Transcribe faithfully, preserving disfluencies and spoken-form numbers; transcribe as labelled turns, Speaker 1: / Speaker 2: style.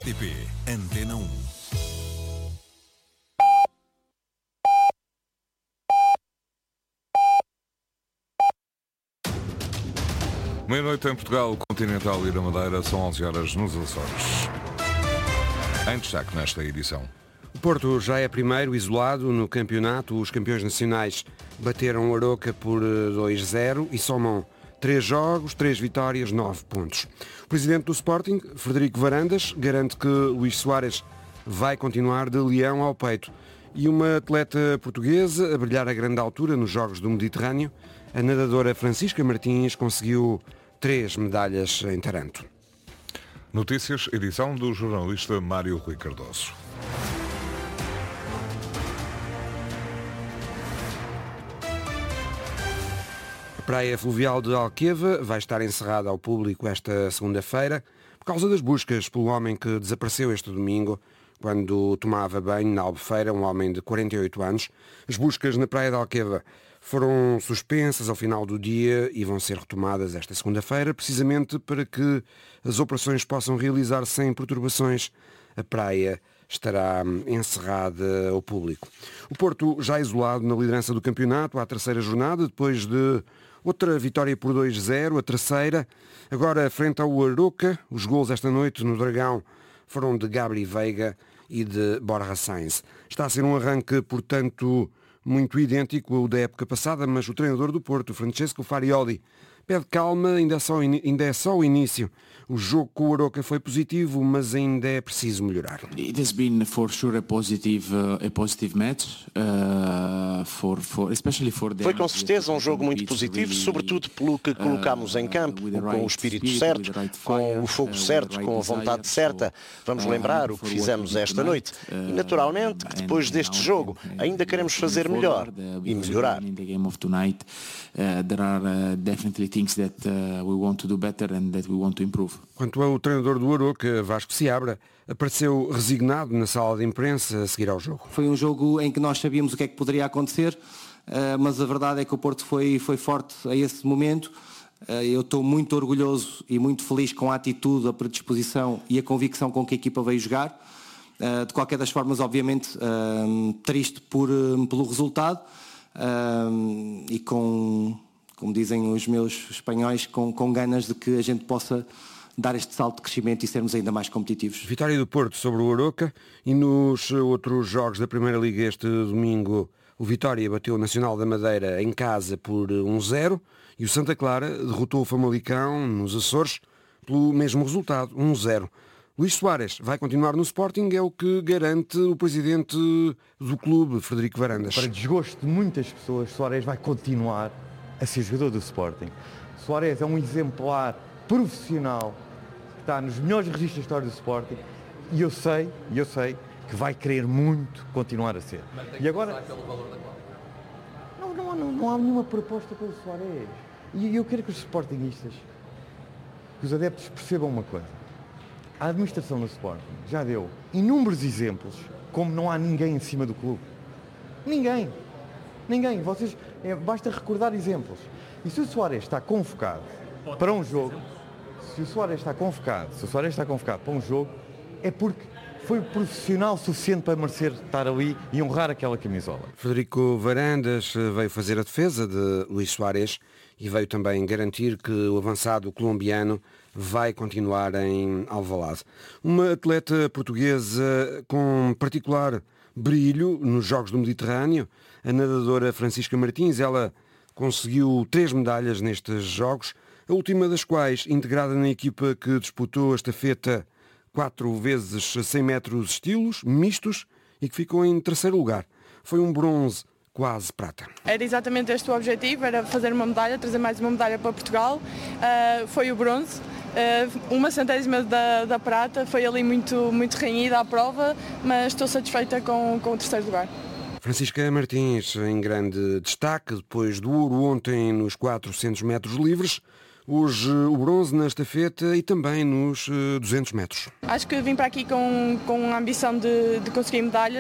Speaker 1: R T P Antena um.
Speaker 2: Meia-noite em Portugal, Continental e da Madeira, são onze horas nos Açores. Em destaque nesta edição.
Speaker 3: O Porto já é primeiro, isolado no campeonato. Os campeões nacionais bateram o Aroca por dois a zero e somam três jogos, três vitórias, nove pontos. O presidente do Sporting, Frederico Varandas, garante que Luís Soares vai continuar de leão ao peito. E uma atleta portuguesa a brilhar a grande altura nos Jogos do Mediterrâneo, a nadadora Francisca Martins, conseguiu três medalhas em Taranto.
Speaker 2: Notícias, edição do jornalista Mário Rui Cardoso.
Speaker 3: A Praia Fluvial de Alqueva vai estar encerrada ao público esta segunda-feira por causa das buscas pelo homem que desapareceu este domingo quando tomava banho na Albufeira, um homem de quarenta e oito anos. As buscas na Praia de Alqueva foram suspensas ao final do dia e vão ser retomadas esta segunda-feira, precisamente para que as operações possam realizar sem perturbações. A praia estará encerrada ao público. O Porto já isolado na liderança do campeonato à terceira jornada, depois de outra vitória por dois a zero, a terceira. Agora frente ao Aroca, os golos esta noite no Dragão foram de Gabri Veiga e de Borja Sainz. Está a ser um arranque, portanto, muito idêntico ao da época passada, mas o treinador do Porto, Francesco Farioli, pede calma, ainda é só, ainda é só o início. O jogo com o Aroca foi positivo, mas ainda é preciso melhorar.
Speaker 4: It has been for sure a positive, uh, a positive match, uh, for, for, especially for them.
Speaker 5: Foi com certeza um jogo muito positivo, sobretudo pelo que colocámos em campo, com o espírito certo, com o fogo certo, com a vontade certa. Vamos lembrar o que fizemos esta noite. E naturalmente que depois deste jogo ainda queremos fazer melhor e melhorar.
Speaker 4: Things that uh, we want to do better and that we want to improve.
Speaker 3: Quanto ao treinador do Aroca, Vasco Seabra, apareceu resignado na sala de imprensa a seguir ao jogo.
Speaker 6: Foi um jogo em que nós sabíamos o que é que poderia acontecer, uh, mas a verdade é que o Porto foi, foi forte a esse momento. Uh, eu estou muito orgulhoso e muito feliz com a atitude, a predisposição e a convicção com que a equipa veio jogar. Uh, de qualquer das formas, obviamente, uh, triste por, uh, pelo resultado uh, e com... como dizem os meus espanhóis, com, com ganas de que a gente possa dar este salto de crescimento e sermos ainda mais competitivos.
Speaker 3: Vitória do Porto sobre o Aroca e nos outros jogos da Primeira Liga este domingo, o Vitória bateu o Nacional da Madeira em casa por um a zero e o Santa Clara derrotou o Famalicão nos Açores pelo mesmo resultado, um a zero. Luís Soares vai continuar no Sporting, é o que garante o presidente do clube, Frederico Varandas.
Speaker 7: Para desgosto de muitas pessoas, Soares vai continuar a ser jogador do Sporting. Soares é um exemplar profissional que está nos melhores registros da história do Sporting e eu sei, eu sei que vai querer muito continuar a ser. E agora não, não, não, não há nenhuma proposta pelo Soares. E eu quero que os sportinguistas, que os adeptos percebam uma coisa. A administração do Sporting já deu inúmeros exemplos como não há ninguém em cima do clube. Ninguém. Ninguém. Vocês, é, basta recordar exemplos. E se o Soares está convocado para um jogo, se o Soares está convocado, se o Soares está convocado para um jogo, é porque foi profissional suficiente para merecer estar ali e honrar aquela camisola.
Speaker 3: Frederico Varandas veio fazer a defesa de Luís Soares e veio também garantir que o avançado colombiano vai continuar em Alvalade. Uma atleta portuguesa com particular brilho nos Jogos do Mediterrâneo, a nadadora Francisca Martins, ela conseguiu três medalhas nestes Jogos, a última das quais integrada na equipa que disputou a estafeta quatro vezes cem metros estilos, mistos, e que ficou em terceiro lugar. Foi um bronze quase prata.
Speaker 8: Era exatamente este o objetivo, era fazer uma medalha, trazer mais uma medalha para Portugal. Uh, foi o bronze, uh, uma centésima da, da prata, foi ali muito, muito renhida a prova, mas estou satisfeita com, com o terceiro lugar.
Speaker 3: Francisca Martins em grande destaque, depois do ouro ontem nos quatrocentos metros livres, hoje o bronze na estafeta e também nos duzentos metros.
Speaker 8: Acho que vim para aqui com, com a ambição de, de conseguir medalhas.